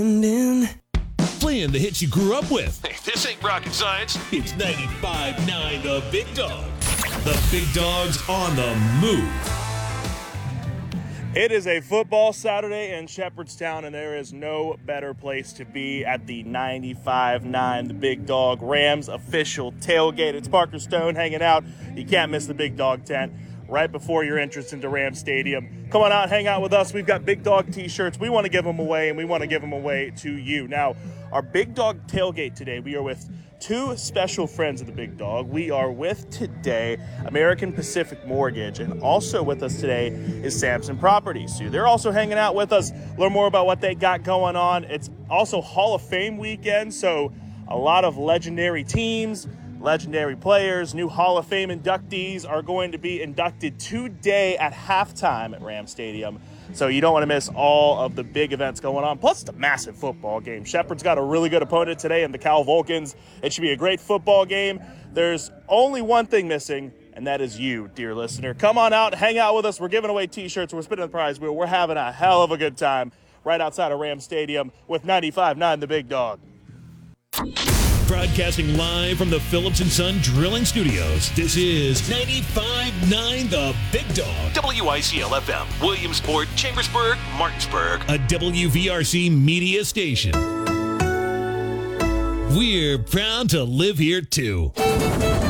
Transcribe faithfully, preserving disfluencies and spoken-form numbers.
In. Playing the hits you grew up with. Hey, this ain't rocket science. It's ninety-five point nine The Big Dog. The Big Dog's on the move. It is a football Saturday in Shepherdstown, and there is no better place to be at the ninety-five point nine The Big Dog Rams official tailgate. It's Parker Stone hanging out. You can't miss the Big Dog tent right before your entrance into Rams Stadium. Come on out, hang out with us. We've got Big Dog t-shirts. We want to give them away, and we want to give them away to you. Now, our Big Dog tailgate today, we are with two special friends of the Big Dog. We are with today American Pacific Mortgage, and also with us today is Samson Properties. So they're also hanging out with us, learn more about what they got going on. It's also Hall of Fame weekend, so a lot of legendary teams, legendary players, new Hall of Fame inductees are going to be inducted today at halftime at Ram Stadium. So you don't want to miss all of the big events going on. Plus, it's a massive football game. Shepherd's got a really good opponent today in the Cal Vulcans. It should be a great football game. There's only one thing missing, and that is you, dear listener. Come on out, hang out with us. We're giving away t-shirts. We're spinning the prize wheel. We're having a hell of a good time right outside of Ram Stadium with ninety-five point nine The Big Dog. Broadcasting live from the Phillips and Son Drilling Studios. This is ninety-five point nine The Big Dog. W I C L F M, Williamsport, Chambersburg, Martinsburg. A W V R C media station. We're proud to live here too.